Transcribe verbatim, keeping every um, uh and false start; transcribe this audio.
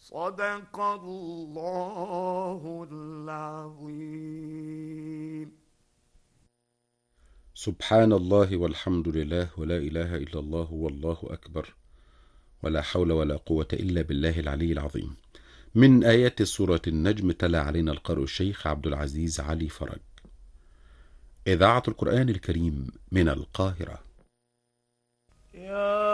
صدق الله العظيم. سبحان الله والحمد لله ولا إله إلا الله والله أكبر، ولا حول ولا قوة إلا بالله العلي العظيم. من آيات سورة النجم تلا علينا القارئ الشيخ عبد العزيز علي فرج. إذاعة القرآن الكريم من القاهرة. يا